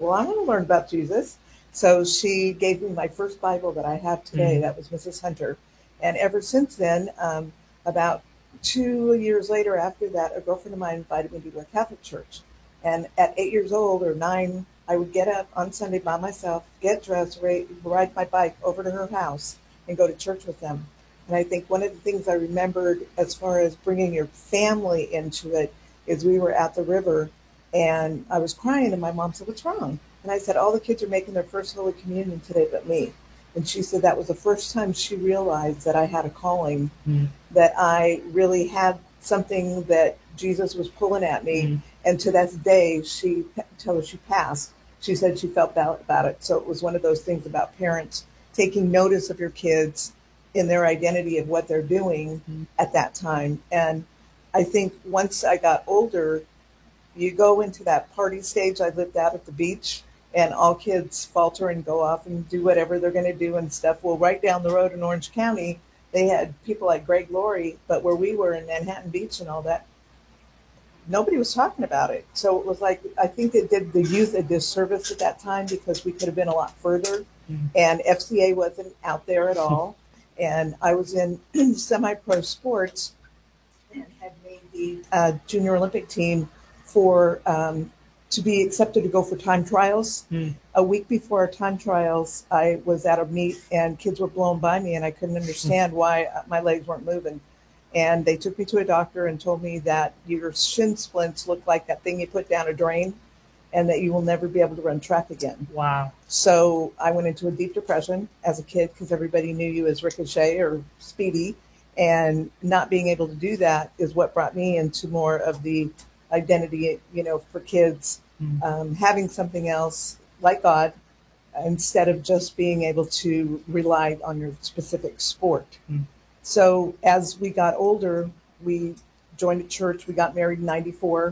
well, I want to learn about Jesus. So she gave me my first Bible that I have today. Mm. That was Mrs. Hunter. And ever since then, about 2 years later after that, a girlfriend of mine invited me to go to a Catholic church. And at 8 years old or 9, I would get up on Sunday by myself, get dressed, ride my bike over to her house, and go to church with them. And I think one of the things I remembered as far as bringing your family into it is we were at the river and I was crying, and my mom said, "What's wrong?" And I said, "All the kids are making their first Holy Communion today but me." And she said that was the first time she realized that I had a calling, Mm. that I really had something that Jesus was pulling at me. Mm. And to this day, until she passed, she said she felt bad about it. So it was one of those things about parents taking notice of your kids in their identity of what they're doing Mm. at that time. And I think once I got older, you go into that party stage. I lived out at the beach, and all kids falter and go off and do whatever they're going to do and stuff. Well, right down the road in Orange County, they had people like Greg Laurie, but where we were in Manhattan Beach and all that, nobody was talking about it. So it was like, I think it did the youth a disservice at that time because we could have been a lot further. Mm. And FCA wasn't out there at all. And I was in semi-pro sports and had made the junior Olympic team for to be accepted to go for time trials. Mm. A week before our time trials, I was at a meet and kids were blowing by me, and I couldn't understand why my legs weren't moving. And they took me to a doctor and told me that your shin splints look like that thing you put down a drain, and that you will never be able to run track again. Wow. So I went into a deep depression as a kid because everybody knew you as Ricochet or Speedy, and not being able to do that is what brought me into more of the identity, for kids, Mm. having something else like God instead of just being able to rely on your specific sport. Mm. So as we got older, we joined a church. We got married in '94.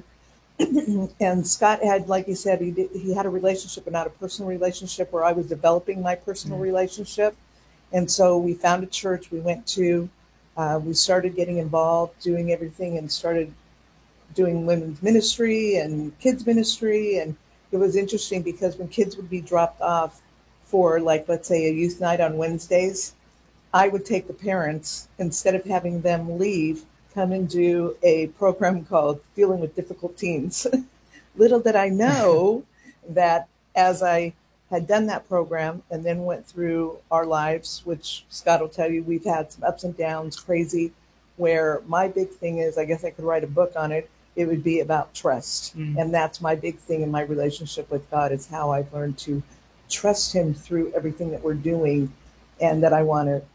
And Scott had, like you said, he had a relationship, but not a personal relationship, where I was developing my personal Mm. relationship. And so we found a church we went to. We started getting involved, doing everything, and started doing women's ministry and kids ministry. And it was interesting because when kids would be dropped off for, like, let's say a youth night on Wednesdays, I would take the parents, instead of having them leave, come and do a program called Dealing with Difficult Teens. Little did I know that as I had done that program and then went through our lives, which Scott will tell you, we've had some ups and downs, crazy, where my big thing is, I guess I could write a book on it. It would be about trust. Mm. And that's my big thing in my relationship with God, is how I've learned to trust him through everything that we're doing, and that I want to,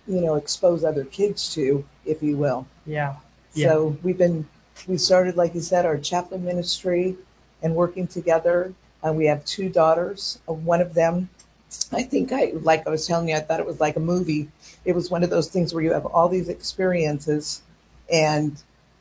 expose other kids to, if you will. Yeah. Yeah. So we started, like you said, our chaplain ministry and working together. We have 2 daughters. One of them, like I was telling you, I thought it was like a movie. It was one of those things where you have all these experiences and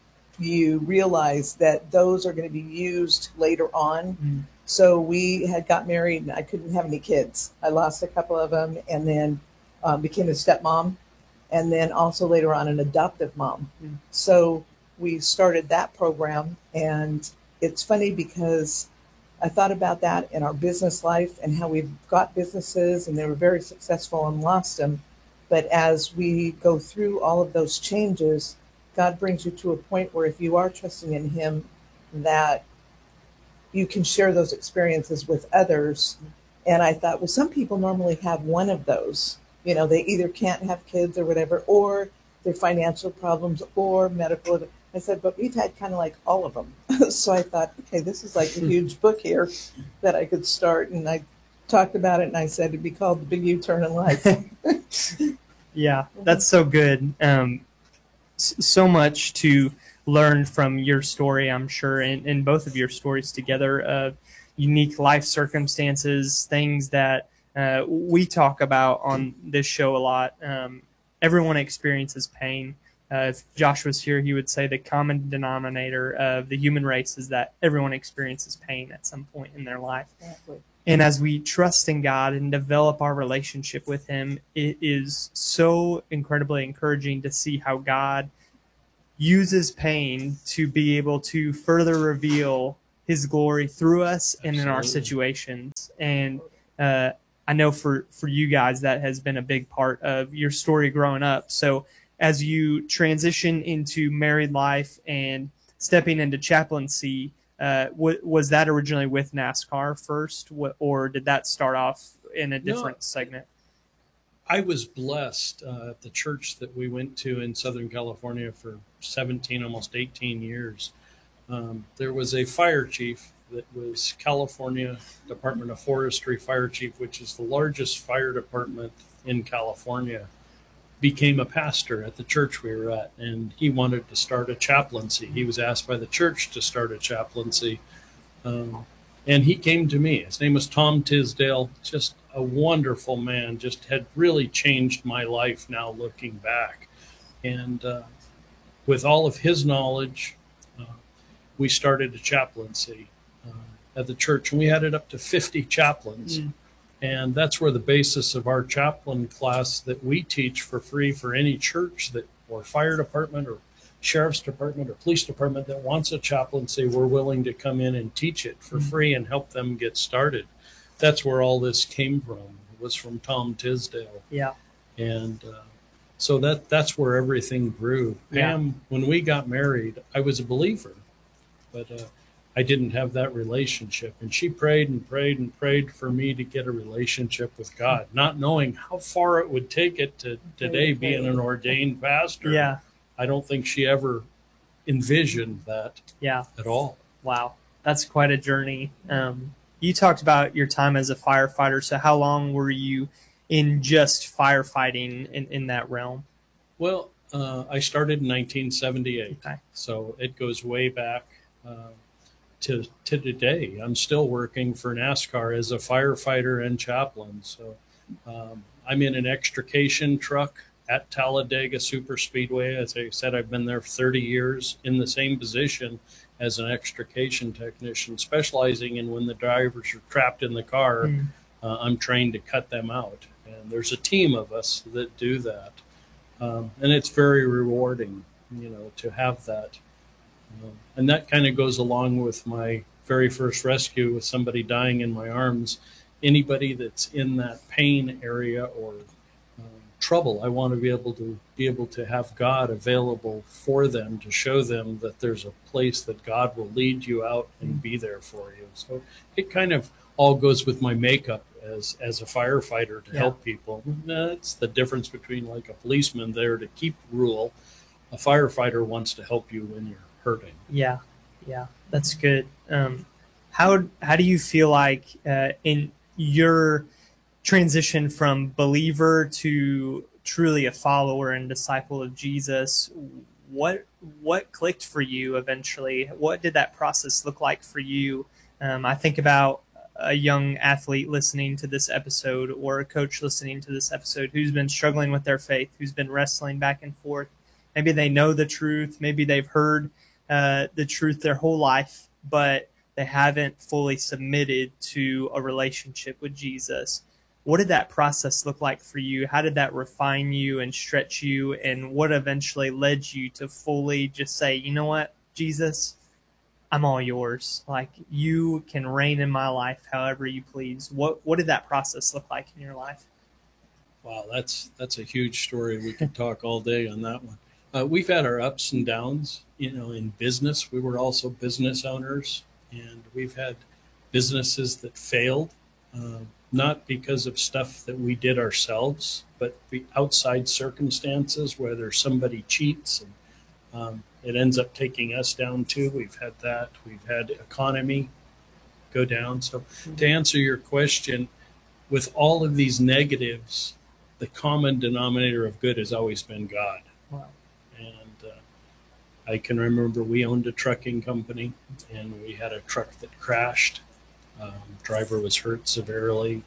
you realize that those are going to be used later on. Mm. So we had got married and I couldn't have any kids. I lost a couple of them, and then became a stepmom, and then also later on an adoptive mom. Mm. So we started that program, and it's funny because I thought about that in our business life and how we've got businesses and they were very successful and lost them. But as we go through all of those changes, God brings you to a point where if you are trusting in him, that you can share those experiences with others. And I thought, well, some people normally have one of those. They either can't have kids or whatever, or their financial problems or medical. I said, but we've had kind of like all of them. So I thought, okay, this is like a huge book here that I could start. And I talked about it and I said it'd be called The Big U-Turn in Life. Yeah, that's so good. So much to learn from your story, I'm sure, and both of your stories together, of unique life circumstances, things that we talk about on this show a lot. Everyone experiences pain. If Josh was here, he would say the common denominator of the human race is that everyone experiences pain at some point in their life. Exactly. And as we trust in God and develop our relationship with him, it is so incredibly encouraging to see how God uses pain to be able to further reveal His glory through us and in our Absolutely. situations. And I know for you guys that has been a big part of your story growing up. So as you transition into married life and stepping into chaplaincy, was that originally with NASCAR first, or did that start off in a different segment? I was blessed at the church that we went to in Southern California for 17, almost 18 years. There was a fire chief that was California Department of Forestry fire chief, which is the largest fire department in California, became a pastor at the church we were at, and he wanted to start a chaplaincy. He was asked by the church to start a chaplaincy. And he came to me. His name was Tom Tisdale, just a wonderful man, just had really changed my life now looking back. And with all of his knowledge, we started a chaplaincy at the church, and we had it up to 50 chaplains. And that's where the basis of our chaplain class that we teach for free for any church that, or fire department or sheriff's department or police department that wants a chaplaincy, we're willing to come in and teach it for free and help them get started. That's where all this came from. It was from Tom Tisdale. Yeah. And so that's where everything grew. Pam, when we got married, I was a believer, but I didn't have that relationship. And she prayed and prayed and prayed for me to get a relationship with God, not knowing how far it would take it to today being an ordained pastor. Yeah. I don't think she ever envisioned that at all. Wow. That's quite a journey. You talked about your time as a firefighter. So how long were you in just firefighting in that realm? Well, I started in 1978. Okay. So it goes way back to today. I'm still working for NASCAR as a firefighter and chaplain. So I'm in an extrication truck at Talladega Super Speedway. As I said, I've been there for 30 years in the same position as an extrication technician, specializing in when the drivers are trapped in the car. I'm trained to cut them out. And there's a team of us that do that. And it's very rewarding, to have that. And that kind of goes along with my very first rescue with somebody dying in my arms. Anybody that's in that pain area or trouble, I want to be able to have God available for them, to show them that there's a place that God will lead you out and be there for you. So it kind of all goes with my makeup as a firefighter to help people. That's the difference between like a policeman there to keep rule. A firefighter wants to help you when you're hurting. Yeah, that's good. How do you feel like in your transition from believer to truly a follower and disciple of Jesus, what clicked for you eventually? What did that process look like for you? I think about a young athlete listening to this episode or a coach listening to this episode who's been struggling with their faith, who's been wrestling back and forth. Maybe they know the truth. Maybe they've heard the truth their whole life, but they haven't fully submitted to a relationship with Jesus. What did that process look like for you? How did that refine you and stretch you? And what eventually led you to fully just say, you know what, Jesus, I'm all yours. Like, you can reign in my life however you please. What did that process look like in your life? Wow, that's a huge story. We could talk all day on that one. We've had our ups and downs, in business. We were also business owners, and we've had businesses that failed, not because of stuff that we did ourselves, but the outside circumstances, whether somebody cheats and it ends up taking us down too. We've had that. We've had economy go down. So to answer your question, with all of these negatives, the common denominator of good has always been God. Wow. And I can remember we owned a trucking company, and we had a truck that crashed. Driver was hurt severely.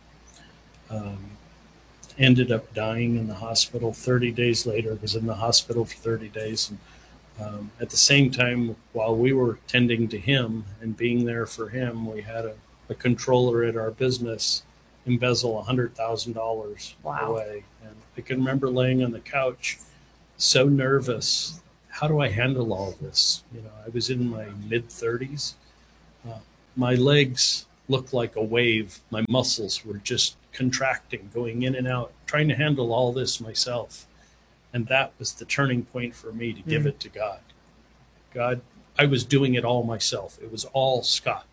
Ended up dying in the hospital 30 days later. Was in the hospital for 30 days. And at the same time, while we were tending to him and being there for him, we had a controller at our business embezzle $100,000 away. And I can remember laying on the couch, so nervous. How do I handle all this? I was in my mid-30s. my legs looked like a wave. My muscles were just contracting, going in and out, trying to handle all this myself. And that was the turning point for me to give it to God. God, I was doing it all myself. It was all Scott.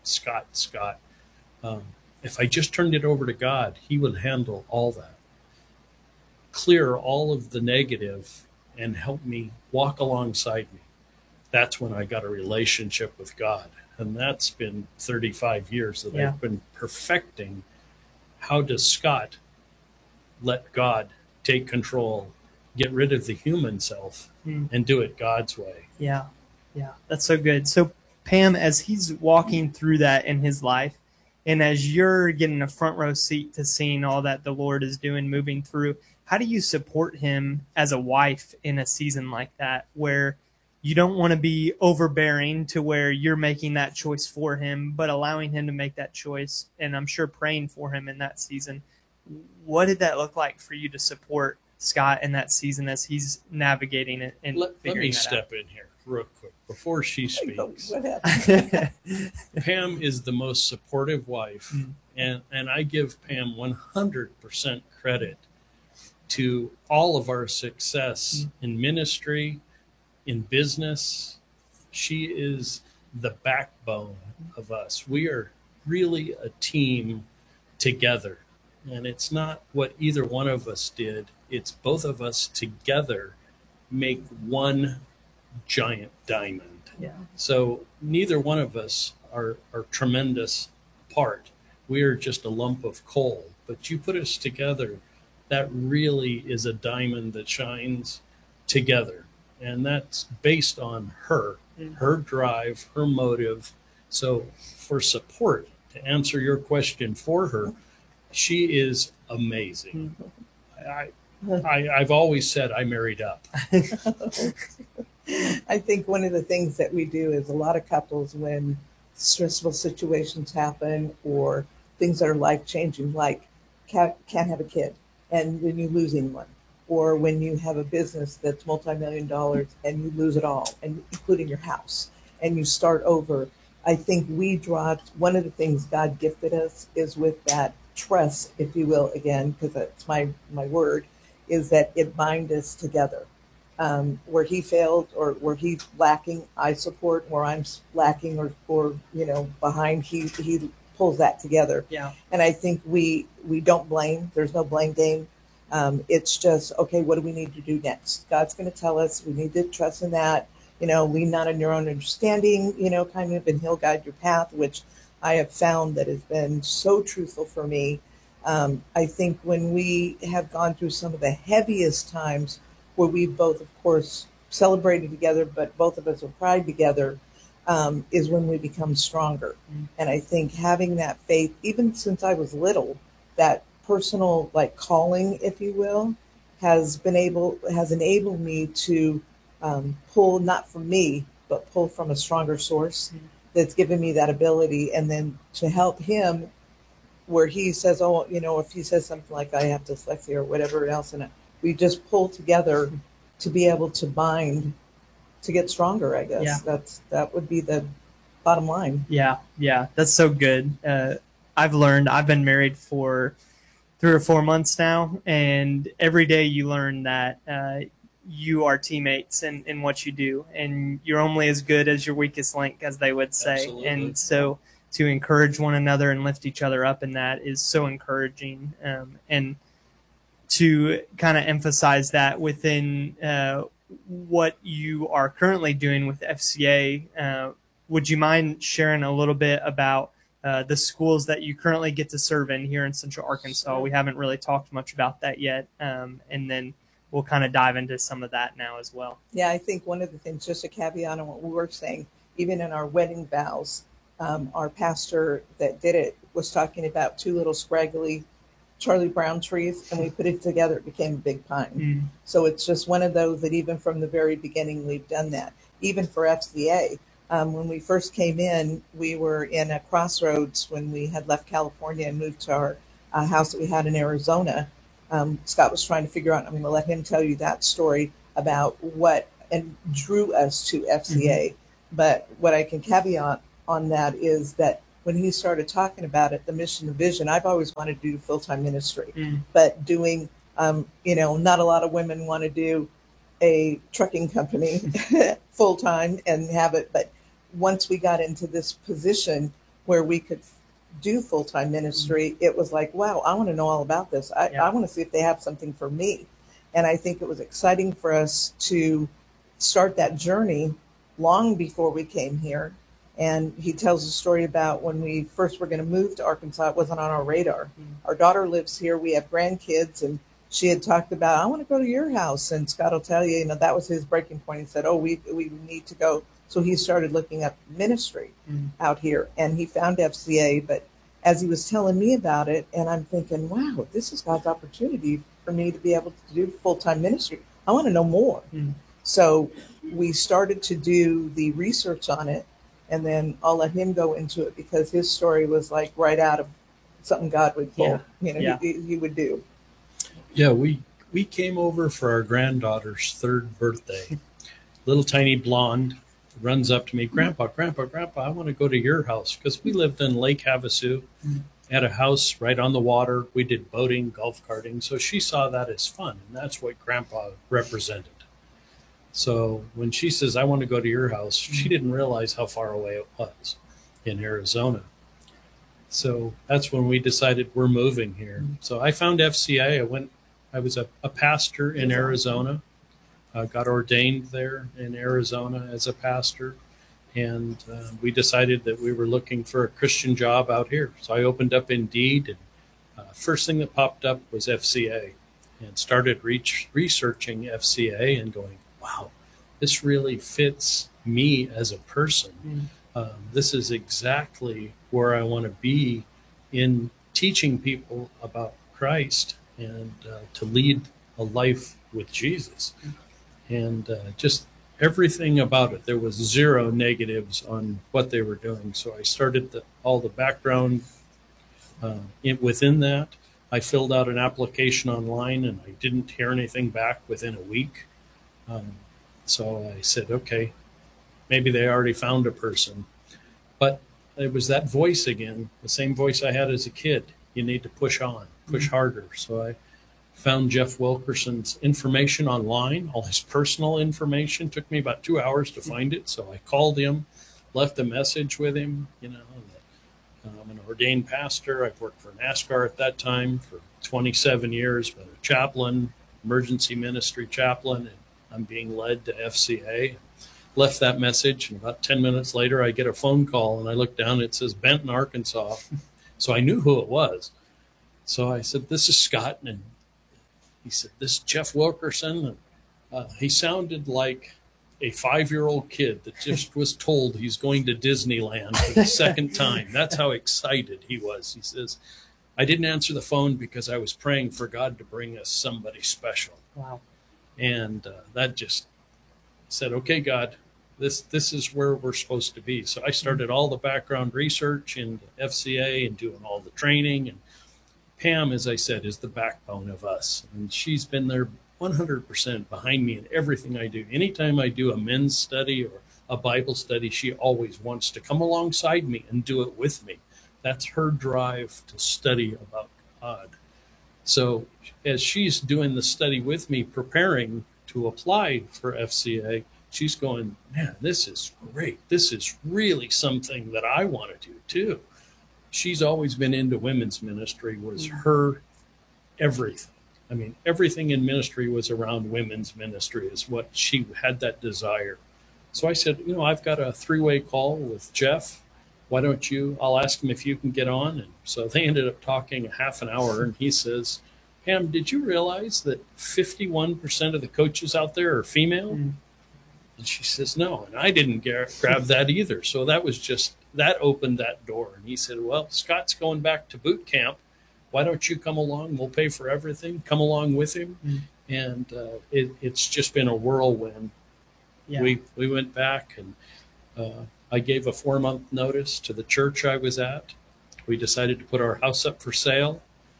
If I just turned it over to God, he would handle all that, clear all of the negative, and help me walk alongside me. That's when I got a relationship with God. And that's been 35 years that I've been perfecting. How does Scott let God take control, get rid of the human self, and do it God's way? Yeah. That's so good. So, Pam, as he's walking through that in his life, and as you're getting a front row seat to seeing all that the Lord is doing, moving through, how do you support him as a wife in a season like that, where you don't want to be overbearing to where you're making that choice for him, but allowing him to make that choice, and I'm sure praying for him in that season? What did that look like for you to support Scott in that season as he's navigating it and Let figuring me that step in here real quick before she speaks. What happened? Pam is the most supportive wife, and I give Pam 100% credit to all of our success in ministry, in business. She is the backbone of us. We are really a team together, and it's not what either one of us did. It's both of us together make one giant diamond. Yeah. So neither one of us are tremendous part. We are just a lump of coal. But you put us together, that really is a diamond that shines together. And that's based on her drive, her motive. So for support, to answer your question for her, she is amazing. I've always said I married up. I think one of the things that we do is a lot of couples, when stressful situations happen or things that are life changing, like can't have a kid and then you losing one, or when you have a business that's multi-million dollars and you lose it all, and including your house, and you start over. I think one of the things God gifted us is with that trust, if you will, again, because that's my word, is that it binds us together. Where he failed or where he's lacking, I support. Where I'm lacking or behind, he pulls that together. Yeah. And I think we don't blame. There's no blame game. It's just, okay, what do we need to do next? God's going to tell us. We need to trust in that. Lean not on your own understanding. Kind of, and He'll guide your path, which I have found that has been so truthful for me. I think when we have gone through some of the heaviest times, where we both, of course, celebrated together, but both of us have cried together, is when we become stronger. And I think having that faith, even since I was little, that personal calling, if you will, has enabled me to pull not from me, but pull from a stronger source that's given me that ability, and then to help him where he says, if he says something like I have dyslexia or whatever else, and we just pull together to be able to bind to get stronger, I guess. Yeah. That would be the bottom line. Yeah. That's so good. I've been married for 3 or 4 months now, and every day you learn that you are teammates in what you do, and you're only as good as your weakest link, as they would say. Absolutely. And so to encourage one another and lift each other up in that is so encouraging. And to kind of emphasize that within what you are currently doing with FCA, would you mind sharing a little bit about the schools that you currently get to serve in here in Central Arkansas? Sure. We haven't really talked much about that yet, and then we'll kind of dive into some of that now as well. Yeah, I think one of the things, just a caveat on what we were saying, even in our wedding vows, our pastor that did it was talking about 2 little scraggly Charlie Brown trees, and we put it together, it became a big pine. So it's just one of those that even from the very beginning, we've done that. Even for FCA, when we first came in, we were in a crossroads when we had left California and moved to our house that we had in Arizona. Scott was trying to figure out, I'm going to let him tell you that story about what and drew us to FCA. But what I can caveat on that is that when he started talking about it, the mission and vision, I've always wanted to do full-time ministry, Mm. but doing, not a lot of women want to do a trucking company full-time and have it. But once we got into this position where we could do full-time ministry, it was like, wow, I want to know all about this. Yeah. I want to see if they have something for me. And I think it was exciting for us to start that journey long before we came here. And he tells a story about when we first were going to move to Arkansas, it wasn't on our radar. Our daughter lives here. We have grandkids, and she had talked about, I want to go to your house. And Scott will tell you, that was his breaking point. He said, oh, we need to go. So he started looking up ministry out here, and he found FCA. But as he was telling me about it, and I'm thinking, wow, this is God's opportunity for me to be able to do full-time ministry. I want to know more. So we started to do the research on it, and then I'll let him go into it because his story was like right out of something God would pull. He would do. Yeah, we came over for our granddaughter's third birthday. Little tiny blonde runs up to me, Grandpa, I want to go to your house, because we lived in Lake Havasu, had a house right on the water. We did boating, golf carting. So she saw that as fun, and that's what Grandpa represented. So when she says, I want to go to your house, she didn't realize how far away it was in Arizona. So that's when we decided we're moving here. So I found FCA. I was a pastor in Arizona. Got ordained there in Arizona as a pastor. And we decided that we were looking for a Christian job out here. So I opened up Indeed, and first thing that popped up was FCA, and started researching FCA and going, wow, this really fits me as a person. This is exactly where I want to be in teaching people about Christ and to lead a life with Jesus. And just everything about it. There was zero negatives on what they were doing. So I started all the background within that. I filled out an application online, and I didn't hear anything back within a week. So I said, okay, maybe they already found a person. But it was that voice again, the same voice I had as a kid. You need to push on, push harder. So I found Jeff Wilkerson's information online, all his personal information. Took me about 2 hours to find it. So I called him, left a message with him, that I'm an ordained pastor. I've worked for NASCAR at that time for 27 years, been a chaplain, emergency ministry chaplain, and I'm being led to FCA. Left that message, and about 10 minutes later, I get a phone call, and I look down, and it says Benton, Arkansas. So I knew who it was. So I said, this is Scott, and he said, this is Jeff Wilkerson. And he sounded like a 5-year-old kid that just was told he's going to Disneyland for the second time. That's how excited he was. He says, I didn't answer the phone because I was praying for God to bring us somebody special. Wow. And that just said, okay, God, this is where we're supposed to be. So I started all the background research into FCA and doing all the training. And Pam, as I said, is the backbone of us. And she's been there 100% behind me in everything I do. Anytime I do a men's study or a Bible study, she always wants to come alongside me and do it with me. That's her drive to study about God. So as she's doing the study with me, preparing to apply for FCA, she's going, man, this is great. This is really something that I want to do too. She's always been into women's ministry, was her everything. I mean, everything in ministry was around women's ministry, is what she had that desire. So I said, I've got a 3-way call with Jeff. Why don't I'll ask him if you can get on. And so they ended up talking a half an hour, and he says, Pam, did you realize that 51% of the coaches out there are female? And she says, no. And I didn't grab that either. So that opened that door. And he said, well, Scott's going back to boot camp. Why don't you come along? We'll pay for everything. Come along with him. And it's just been a whirlwind. Yeah. We went back, and I gave a 4-month notice to the church I was at. We decided to put our house up for sale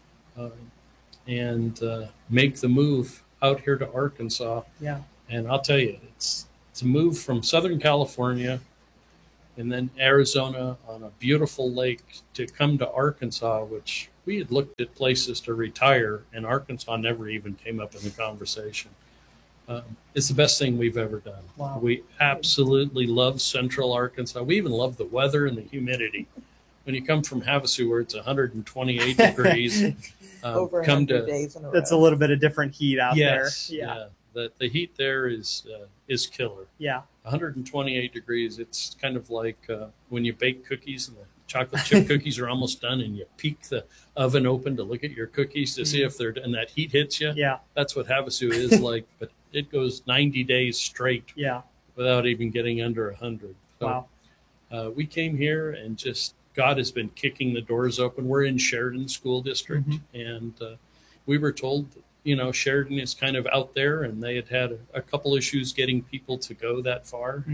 and make the move out here to Arkansas. Yeah. And I'll tell you, it's a move from Southern California and then Arizona on a beautiful lake, to come to Arkansas, which we had looked at places to retire, and Arkansas never even came up in the conversation. It's the best thing we've ever done. Wow. We absolutely love Central Arkansas. We even love the weather and the humidity. When you come from Havasu, where it's 128 degrees, Over come 100 to days in a row. That's a little bit of different heat out yes, there. Yeah. The heat there is killer. Yeah. 128 degrees. It's kind of like when you bake cookies and the chocolate chip cookies are almost done, and you peek the oven open to look at your cookies to see if they're, and that heat hits you. Yeah. That's what Havasu is like, but it goes 90 days straight Yeah. without even getting under 100. So, Wow. we came here, and just God has been kicking the doors open. We're in Sheridan School District, and we were told, Sheridan is kind of out there, and they had a couple issues getting people to go that far.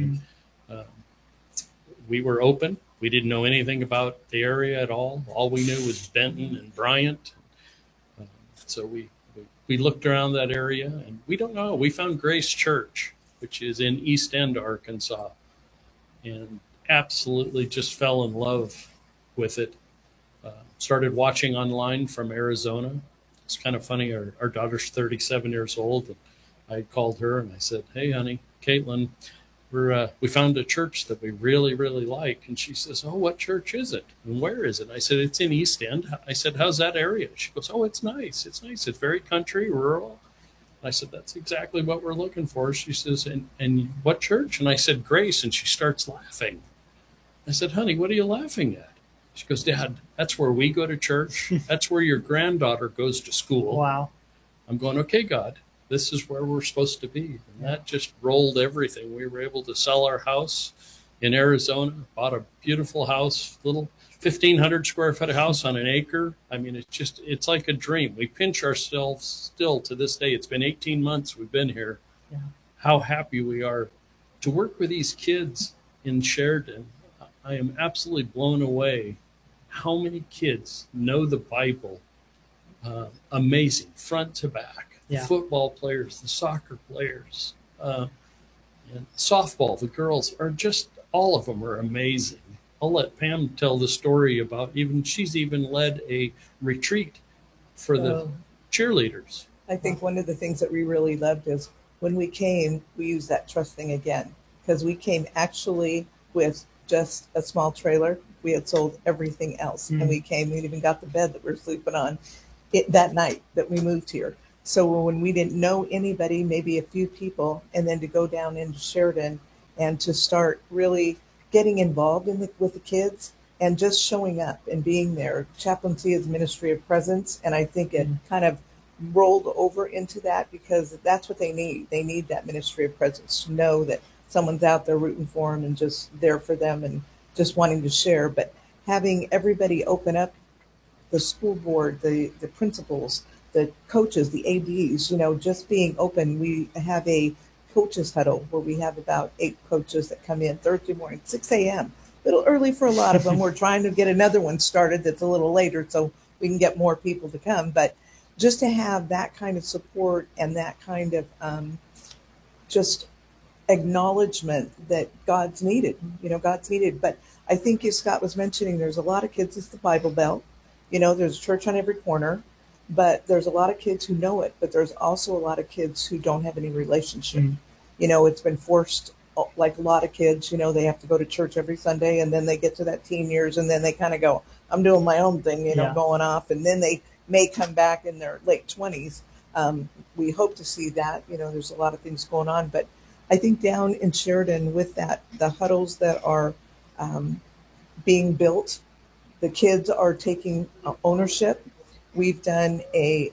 We were open. We didn't know anything about the area at all. All we knew was Benton and Bryant. So we looked around that area, and we don't know. We found Grace Church, which is in East End, Arkansas, and absolutely just fell in love with it. Started watching online from Arizona. It's kind of funny. Our daughter's 37 years old, and I called her and I said, "Hey, honey, Caitlin, we found a church that we really, really like." And she says, "Oh, what church is it? And where is it?" I said, "It's in East End." I said, "How's that area?" She goes, "Oh, it's nice. It's nice. It's very country, rural." I said, "That's exactly what we're looking for." She says, and what church?" And I said, "Grace." And she starts laughing. I said, "Honey, what are you laughing at?" She goes, "Dad, that's where we go to church. That's where your granddaughter goes to school." Wow. I'm going, "Okay, God, this is where we're supposed to be." And that just rolled everything. We were able to sell our house in Arizona, bought a beautiful house, little 1,500 square foot house on an acre. I mean, it's like a dream. We pinch ourselves still to this day. It's been 18 months we've been here. Yeah. How happy we are to work with these kids in Sheridan. I am absolutely blown away how many kids know the Bible. Amazing, front to back. Yeah. The football players, the soccer players, and softball, the girls are just, all of them are amazing. I'll let Pam tell the story about she's even led a retreat for the cheerleaders. I think one of the things that we really loved is when we came, we used that trust thing again, because we came actually with just a small trailer. We had sold everything else, and we came. We even got the bed that we were sleeping on that night that we moved here. So when we didn't know anybody, maybe a few people, and then to go down into Sheridan and to start really getting involved with the kids and just showing up and being there. Chaplaincy is ministry of presence, and I think it kind of rolled over into that because that's what they need. They need that ministry of presence to know that someone's out there rooting for them and just there for them and just wanting to share. But having everybody open up, the school board, the principals, the coaches, the ADs, just being open. We have a coaches huddle where we have about 8 coaches that come in Thursday morning, 6 a.m. A little early for a lot of them. We're trying to get another one started that's a little later so we can get more people to come. But just to have that kind of support and that kind of just acknowledgement that God's needed, God's needed. But I think as Scott was mentioning, there's a lot of kids, it's the Bible Belt. There's a church on every corner, but there's a lot of kids who know it, but there's also a lot of kids who don't have any relationship. It's been forced, like a lot of kids, they have to go to church every Sunday, and then they get to that teen years, and then they kind of go, I'm doing my own thing, going off, and then they may come back in their late 20s. We hope to see that, there's a lot of things going on, but I think down in Sheridan with that, the huddles that are being built, the kids are taking ownership. We've done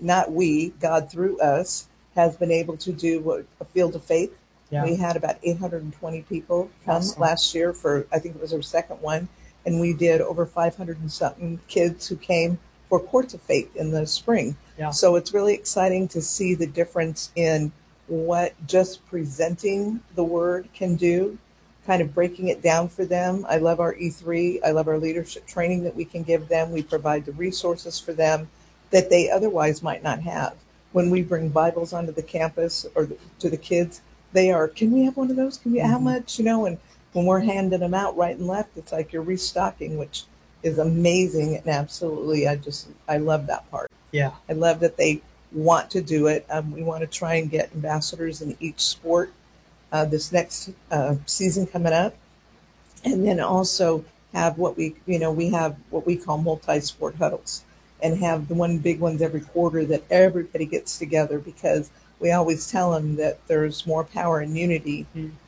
God through us has been able to do a field of faith. Yeah. We had about 820 people come last year I think it was our second one. And we did over 500 and something kids who came for Courts of Faith in the spring. Yeah. So it's really exciting to see the difference in what just presenting the word can do, kind of breaking it down for them. I love our E3. I love our leadership training that we can give them. We provide the resources for them that they otherwise might not have. When we bring Bibles onto the campus or to the kids, they are, can we have one of those? Can we, how much, and when we're handing them out right and left, it's like you're restocking, which is amazing. And absolutely, I love that part. Yeah. I love that they want to do it. We want to try and get ambassadors in each sport this next season coming up, and then also have we have what we call multi-sport huddles, and have the one big ones every quarter that everybody gets together, because we always tell them that there's more power in unity,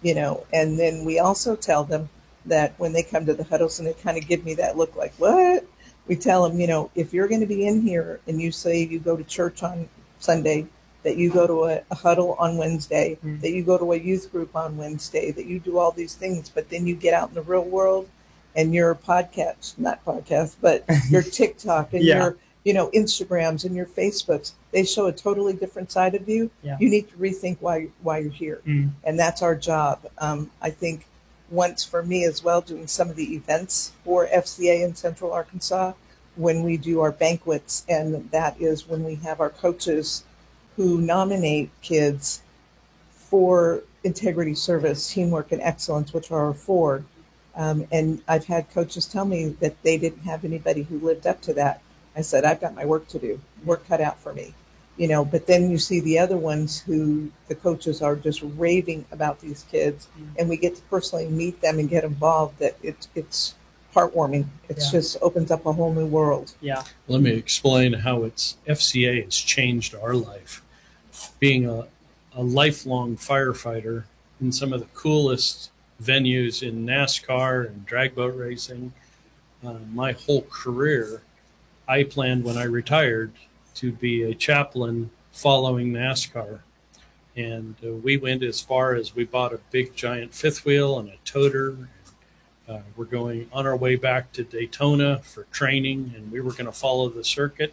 and then we also tell them that when they come to the huddles and they kind of give me that look like, what? We tell them, if you're going to be in here and you say you go to church on Sunday, that you go to a huddle on Wednesday, that you go to a youth group on Wednesday, that you do all these things, but then you get out in the real world and your not podcast, but your TikTok and your, Instagrams and your Facebooks, they show a totally different side of you. Yeah. You need to rethink why you're here. And that's our job. I think once for me as well, doing some of the events for FCA in Central Arkansas, when we do our banquets, and that is when we have our coaches who nominate kids for integrity, service, teamwork, and excellence, which are our four. And I've had coaches tell me that they didn't have anybody who lived up to that. I said, I've got my work to do, work cut out for me. But then you see the other ones who the coaches are just raving about these kids, and we get to personally meet them and get involved, that it's heartwarming. It's just opens up a whole new world. Yeah. Let me explain how FCA has changed our life. Being a lifelong firefighter in some of the coolest venues in NASCAR and drag boat racing, my whole career, I planned when I retired to be a chaplain following NASCAR. And we went as far as we bought a big giant fifth wheel and a toter. We're going on our way back to Daytona for training, and we were going to follow the circuit.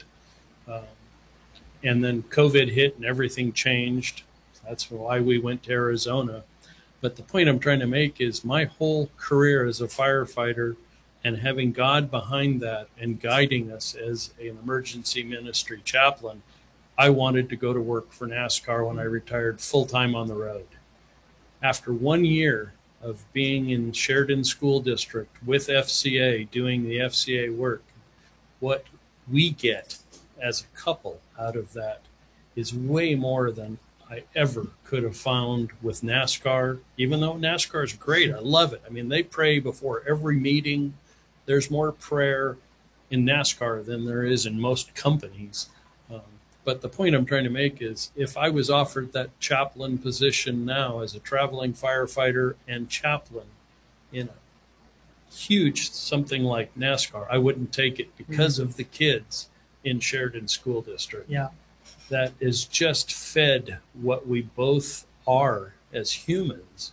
And then COVID hit and everything changed. That's why we went to Arizona. But the point I'm trying to make is my whole career as a firefighter, and having God behind that and guiding us as an emergency ministry chaplain, I wanted to go to work for NASCAR when I retired full-time on the road. After 1 year of being in Sheridan School District with FCA, doing the FCA work, what we get as a couple out of that is way more than I ever could have found with NASCAR. Even though NASCAR is great, I love it. I mean, they pray before every meeting. There's more prayer in NASCAR than there is in most companies. But the point I'm trying to make is, if I was offered that chaplain position now as a traveling firefighter and chaplain in a huge something like NASCAR, I wouldn't take it because of the kids in Sheridan School District. Yeah. That is just fed what we both are as humans,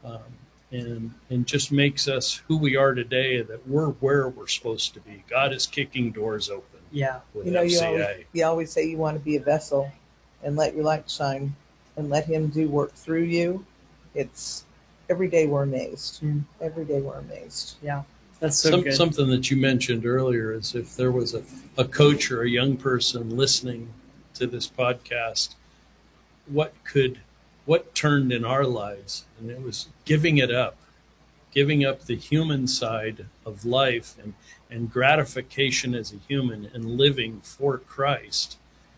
and just makes us who we are today, that we're where we're supposed to be. God is kicking doors open. Yeah. With You FCA. you always say you want to be a vessel and let your light shine and let him do work through you. It's every day we're amazed. Every day we're amazed. Yeah. That's so good. Something that you mentioned earlier is, if there was a coach or a young person listening to this podcast, what turned in our lives, and it was giving up the human side of life and gratification as a human and living for Christ.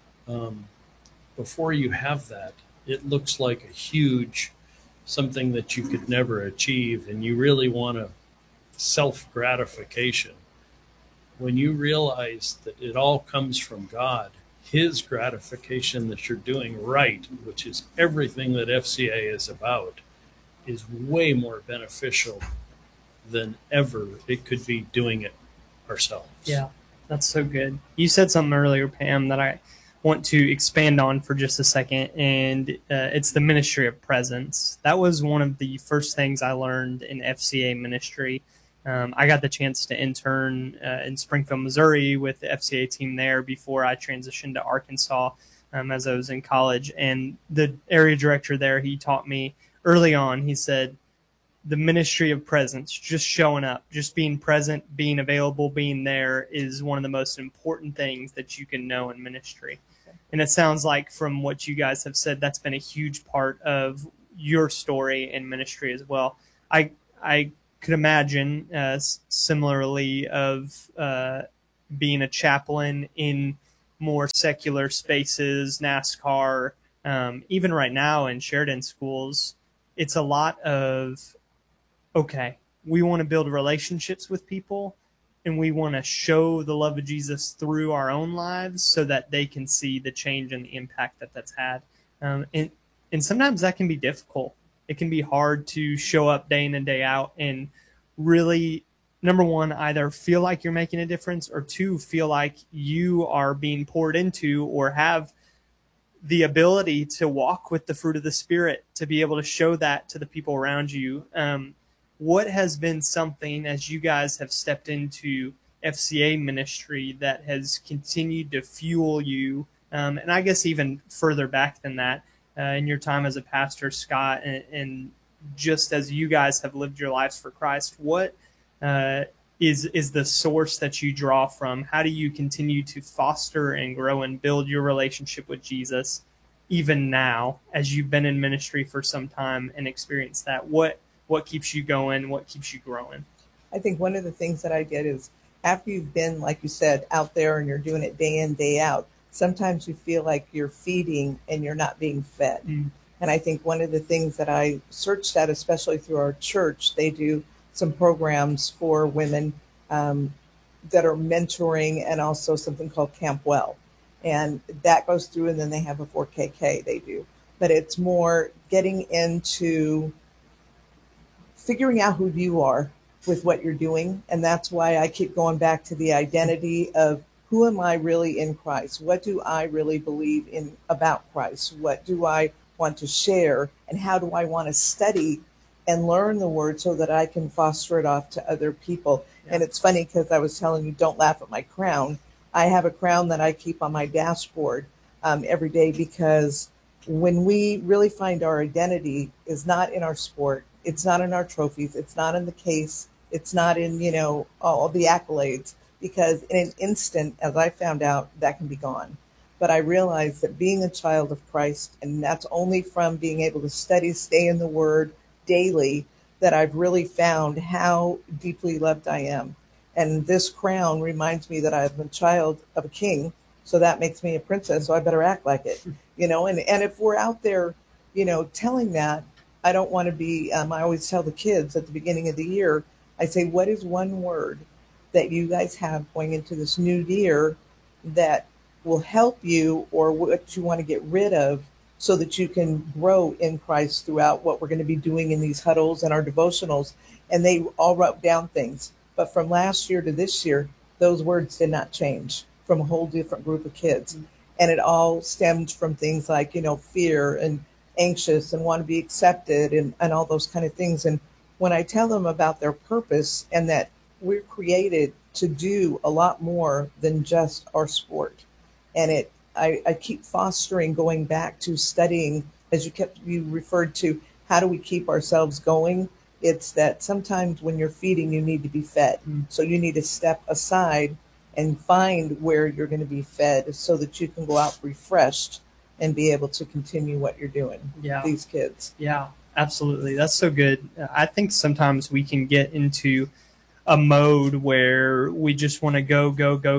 Before you have that, it looks like a huge something that you could never achieve, and you really want to self-gratification. When you realize that it all comes from God, his gratification that you're doing right, which is everything that FCA is about, is way more beneficial than ever it could be doing it ourselves. Yeah, that's so good. You said something earlier, Pam, that I want to expand on for just a second, and it's the ministry of presence. That was one of the first things I learned in FCA ministry. I got the chance to intern in Springfield, Missouri with the FCA team there before I transitioned to Arkansas as I was in college. And the area director there, he taught me early on, he said, the ministry of presence, just showing up, just being present, being available, being there is one of the most important things that you can know in ministry. And it sounds like from what you guys have said, that's been a huge part of your story in ministry as well. I could imagine similarly of being a chaplain in more secular spaces, NASCAR, even right now in Sheridan schools, it's a lot of, okay, we want to build relationships with people and we want to show the love of Jesus through our own lives so that they can see the change and the impact that that's had. And sometimes that can be difficult. It can be hard to show up day in and day out and really, number one, either feel like you're making a difference, or two, feel like you are being poured into or have the ability to walk with the fruit of the Spirit, to be able to show that to the people around you. What has been something, as you guys have stepped into FCA ministry, that has continued to fuel you? And I guess even further back than that, in your time as a pastor, Scott, and just as you guys have lived your lives for Christ, what is the source that you draw from? How do you continue to foster and grow and build your relationship with Jesus even now, as you've been in ministry for some time and experienced that? What keeps you going? What keeps you growing? I think one of the things that I get is, after you've been, like you said, out there and you're doing it day in, day out, sometimes you feel like you're feeding and you're not being fed. And I think one of the things that I searched at, especially through our church, they do some programs for women that are mentoring, and also something called Camp Well. And that goes through, and then they have a 4KK they do. But it's more getting into figuring out who you are with what you're doing. And that's why I keep going back to the identity of, who am I really in Christ? What do I really believe in about Christ? What do I want to share? And how do I want to study and learn the word so that I can foster it off to other people? Yeah. And it's funny, because I was telling you, don't laugh at my crown. I have a crown that I keep on my dashboard every day, because when we really find our identity is not in our sport, it's not in our trophies, it's not in the case, it's not in, all the accolades, because in an instant, as I found out, that can be gone. But I realized that being a child of Christ, and that's only from being able to study, stay in the Word daily, that I've really found how deeply loved I am. And this crown reminds me that I'm a child of a king, so that makes me a princess, so I better act like it, and if we're out there, telling that, I don't want to be, I always tell the kids at the beginning of the year, I say, what is one word that you guys have going into this new year that will help you, or what you want to get rid of, so that you can grow in Christ throughout what we're going to be doing in these huddles and our devotionals? And they all wrote down things. But from last year to this year, those words did not change, from a whole different group of kids. And it all stemmed from things like, fear and anxious and want to be accepted and all those kind of things. And when I tell them about their purpose, and that we're created to do a lot more than just our sport. And I keep fostering, going back to studying, as you referred to, how do we keep ourselves going? It's that sometimes when you're feeding, you need to be fed. So you need to step aside and find where you're going to be fed, so that you can go out refreshed and be able to continue what you're doing with these kids. Yeah, absolutely. That's so good. I think sometimes we can get into a mode where we just want to go,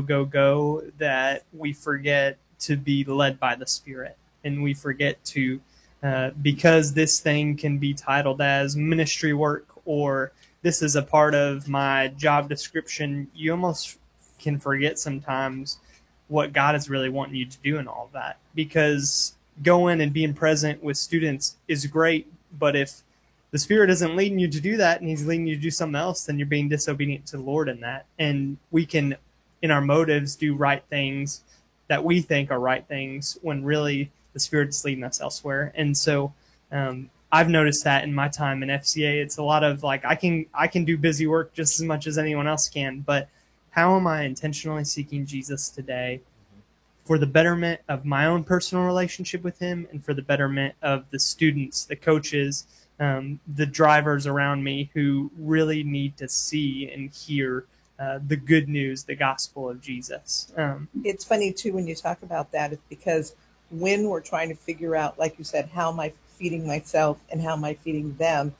that we forget to be led by the Spirit. And we forget to, because this thing can be titled as ministry work, or this is a part of my job description, you almost can forget sometimes what God is really wanting you to do in all of that. Because going and being present with students is great, but if the Spirit isn't leading you to do that, and He's leading you to do something else, then you're being disobedient to the Lord in that. And we can, in our motives, do right things that we think are right things, when really the Spirit's leading us elsewhere. And so I've noticed that in my time in FCA. It's a lot of like, I can do busy work just as much as anyone else can, but how am I intentionally seeking Jesus today for the betterment of my own personal relationship with Him, and for the betterment of the students, the coaches, the drivers around me, who really need to see and hear the good news, the gospel of Jesus. It's funny, too, when you talk about that, it's because when we're trying to figure out, like you said, how am I feeding myself and how am I feeding them,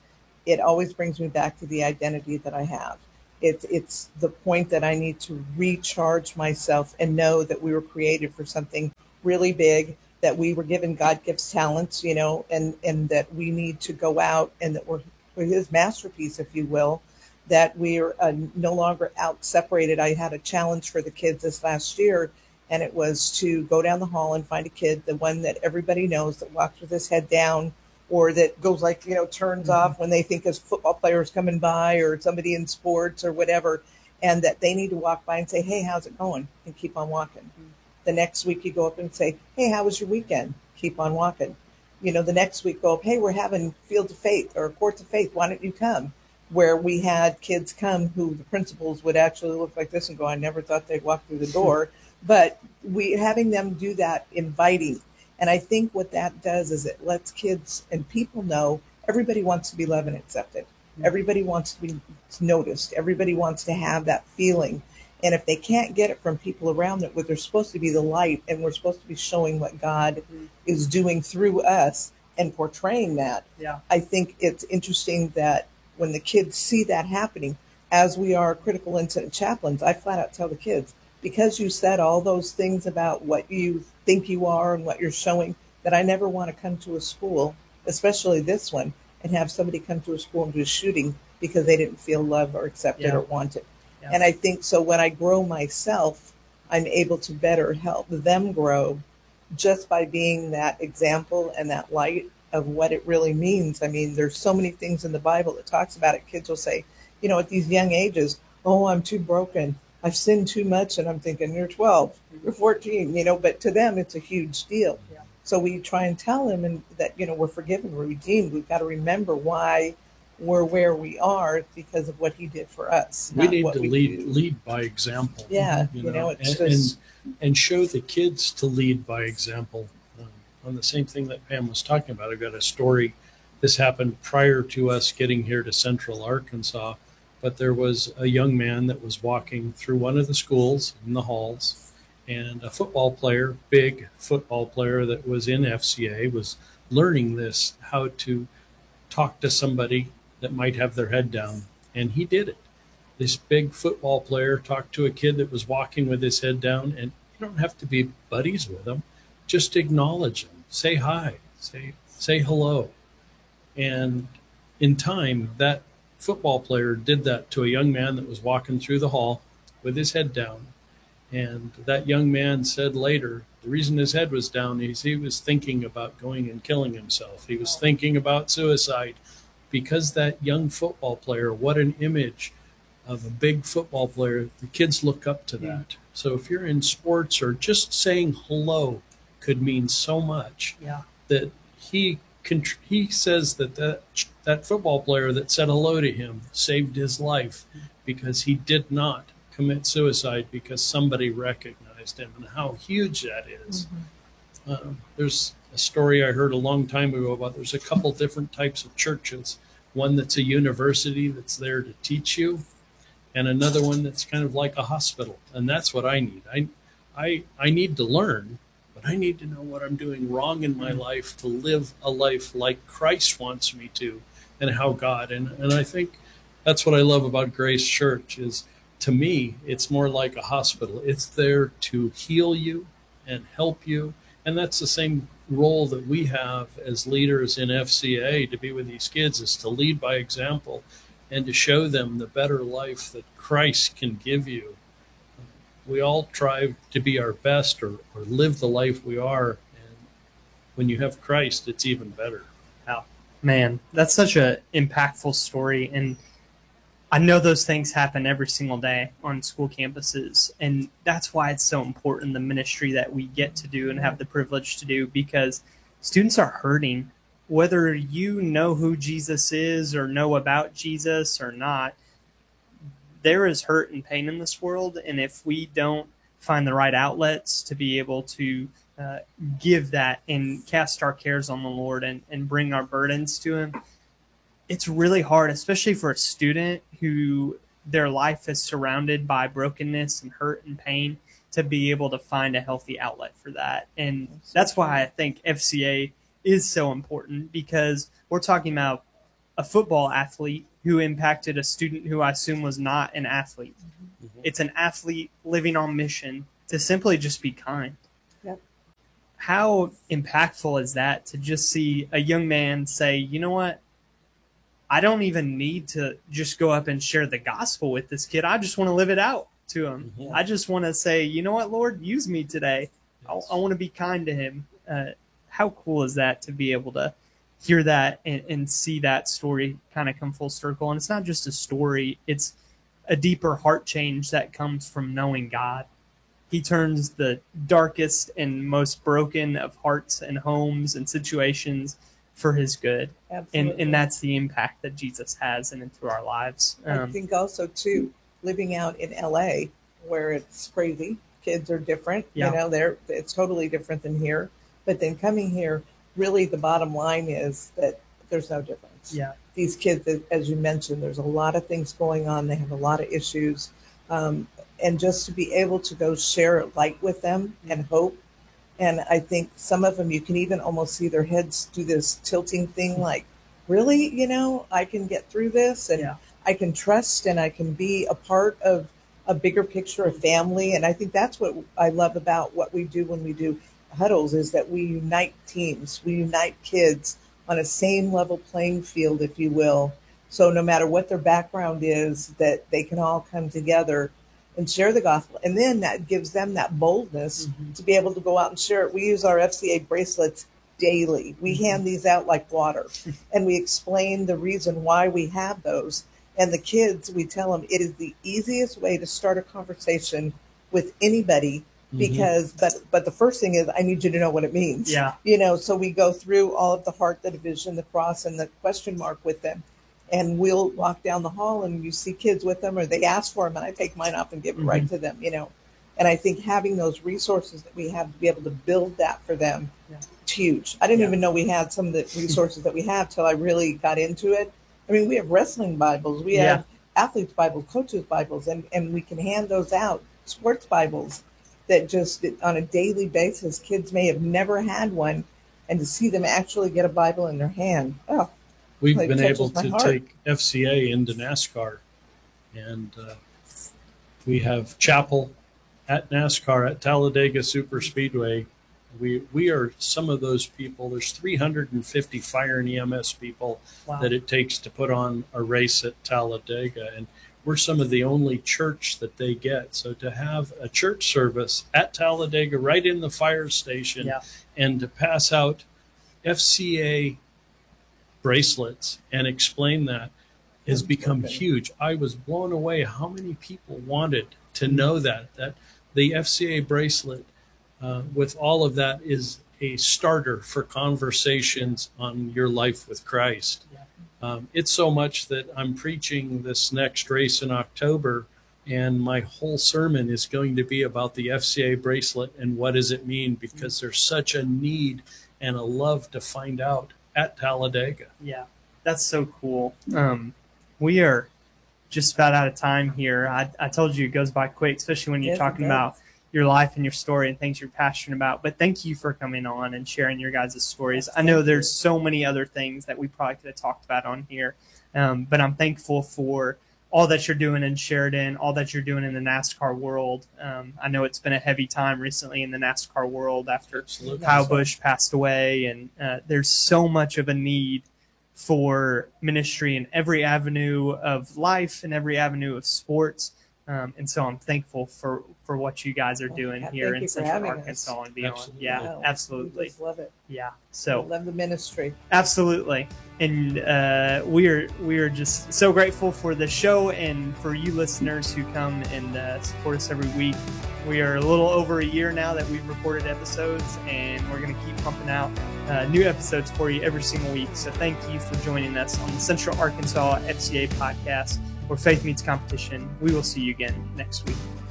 it always brings me back to the identity that I have. It's the point that I need to recharge myself and know that we were created for something really big, that we were given God gives talents, and that we need to go out and that we're his masterpiece, if you will, that we're no longer out separated. I had a challenge for the kids this last year, and it was to go down the hall and find a kid, the one that everybody knows that walks with his head down, or that goes like, turns off when they think a football player is coming by or somebody in sports or whatever, and that they need to walk by and say, hey, how's it going? And keep on walking. The next week you go up and say, hey, how was your weekend? Keep on walking. The next week go up, hey, we're having Fields of Faith or Courts of Faith. Why don't you come? Where we had kids come who the principals would actually look like this and go, I never thought they'd walk through the door. But having them do that, inviting. And I think what that does is it lets kids and people know everybody wants to be loved and accepted. Everybody wants to be noticed. Everybody wants to have that feeling. And if they can't get it from people around them, they're supposed to be the light, and we're supposed to be showing what God is doing through us and portraying that. Yeah. I think it's interesting that when the kids see that happening, as we are critical incident chaplains, I flat out tell the kids, because you said all those things about what you think you are and what you're showing, that I never want to come to a school, especially this one, and have somebody come to a school and do a shooting because they didn't feel loved or accepted or wanted. Yeah. And I think so when I grow myself, I'm able to better help them grow just by being that example and that light of what it really means. I mean, there's so many things in the Bible that talks about it. Kids will say, at these young ages, oh, I'm too broken. I've sinned too much. And I'm thinking, you're 12, you're 14, but to them, it's a huge deal. Yeah. So we try and tell them that, we're forgiven, we're redeemed. We've got to remember why we're where we are because of what he did for us. We need to lead by example. Yeah. And show the kids to lead by example. On the same thing that Pam was talking about, I've got a story. This happened prior to us getting here to Central Arkansas, but there was a young man that was walking through one of the schools in the halls, and a football player, big football player that was in FCA, was learning how to talk to somebody that might have their head down, and he did it. This big football player talked to a kid that was walking with his head down, and you don't have to be buddies with him. Just acknowledge them, say hi, say hello. And in time, that football player did that to a young man that was walking through the hall with his head down. And that young man said later, the reason his head was down is he was thinking about going and killing himself. He was thinking about suicide because that young football player, what an image of a big football player. The kids look up to that. So if you're in sports, or just saying hello could mean so much. Yeah. That he says that football player that said hello to him saved his life because he did not commit suicide because somebody recognized him, and how huge that is. There's a story I heard a long time ago about there's a couple different types of churches. One that's a university that's there to teach you, and another one that's kind of like a hospital. And that's what I need. I need to learn, but I need to know what I'm doing wrong in my life to live a life like Christ wants me to, and how God. And I think that's what I love about Grace Church is, to me, it's more like a hospital. It's there to heal you and help you. And that's the same role that we have as leaders in FCA, to be with these kids, is to lead by example and to show them the better life that Christ can give you. We all try to be our best or live the life we are. And when you have Christ, it's even better. Wow. Man, that's such an impactful story. And I know those things happen every single day on school campuses. And that's why it's so important, the ministry that we get to do and have the privilege to do, because students are hurting. Whether you know who Jesus is or know about Jesus or not, there is hurt and pain in this world. And if we don't find the right outlets to be able to give that and cast our cares on the Lord and bring our burdens to him, it's really hard, especially for a student who their life is surrounded by brokenness and hurt and pain, to be able to find a healthy outlet for that. And that's why I think FCA is so important, because we're talking about a football athlete who impacted a student who I assume was not an athlete. Mhm. It's an athlete living on mission to simply just be kind. Yep. How impactful is that to just see a young man say, you know what? I don't even need to just go up and share the gospel with this kid. I just want to live it out to him. Mhm. I just want to say, you know what, Lord, use me today. Yes. I want to be kind to him. How cool is that to be able to hear that and see that story kind of come full circle? And it's not just a story, it's a deeper heart change that comes from knowing God. He turns the darkest and most broken of hearts and homes and situations for his good. Absolutely. And that's the impact that Jesus has in and through our lives. I think also too, living out in LA where it's crazy, kids are different. Yeah. You know, it's totally different than here. But then coming here, really the bottom line is that there's no difference. Yeah. These kids, as you mentioned, there's a lot of things going on. They have a lot of issues. And just to be able to go share light with them and hope. And I think some of them, you can even almost see their heads do this tilting thing like, really, you know, I can get through this and Yeah. I can trust and I can be a part of a bigger picture of family. And I think that's what I love about what we do when we do huddles is that we unite teams, we unite kids on a same level playing field, if you will. So no matter what their background is, that they can all come together and share the gospel. And then that gives them that boldness to be able to go out and share it. We use our FCA bracelets daily. We hand these out like water and we explain the reason why we have those. And the kids, we tell them it is the easiest way to start a conversation with anybody because, but the first thing is I need you to know what it means. Yeah. You know, so we go through all of the heart, the division, the cross, and the question mark with them. And we'll walk down the hall and you see kids with them or they ask for them and I take mine off and give it right to them, you know. And I think having those resources that we have to be able to build that for them, it's huge. I didn't even know we had some of the resources that we have till I really got into it. I mean, we have wrestling Bibles, we have athletes Bibles, coaches Bibles, and we can hand those out, sports Bibles that just on a daily basis, kids may have never had one. And to see them actually get a Bible in their hand, We've It been touches able my to heart. take FCA into NASCAR, and we have chapel at NASCAR at Talladega Super Speedway. We are some of those people. There's 350 fire and EMS people Wow. that it takes to put on a race at Talladega, and we're some of the only church that they get. So to have a church service at Talladega right in the fire station Yeah. and to pass out FCA bracelets and explain that has become huge. I was blown away how many people wanted to know that the FCA bracelet with all of that is a starter for conversations on your life with Christ. It's so much that I'm preaching this next race in October, and my whole sermon is going to be about the FCA bracelet and what does it mean, because there's such a need and a love to find out at Talladega. Yeah, that's so cool. We are just about out of time here. I told you it goes by quick, especially when you're Yes, it talking does. about your life and your story and things you're passionate about. But thank you for coming on and sharing your guys' stories. I know there's so many other things that we probably could have talked about on here, but I'm thankful for all that you're doing in Sheridan, all that you're doing in the NASCAR world. I know it's been a heavy time recently in the NASCAR world after Absolutely. Kyle Busch passed away, and there's so much of a need for ministry in every avenue of life and every avenue of sports. And so I'm thankful for what you guys are doing Thank here you in for Central having us. Arkansas and beyond. Absolutely. Yeah, No, absolutely. We just love it. Yeah. I So love the ministry. absolutely. And we are just so grateful for the show and for you listeners who come and support us every week. We are a little over a year now that we've recorded episodes, and we're going to keep pumping out new episodes for you every single week. So thank you for joining us on the Central Arkansas FCA podcast, where faith meets competition. We will see you again next week.